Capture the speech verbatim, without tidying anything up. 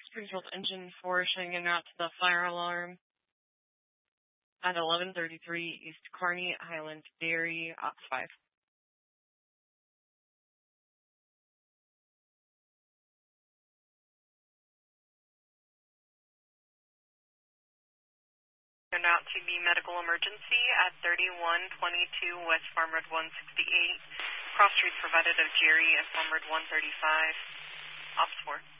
Springfield Engine four showing a not to the fire alarm at eleven thirty-three East Kearney Highland Dairy, Ops five. Out to the medical emergency at thirty-one twenty-two West Farm Road one sixty-eight. Cross streets provided of Jerry at Farm Road one thirty-five. Ops four.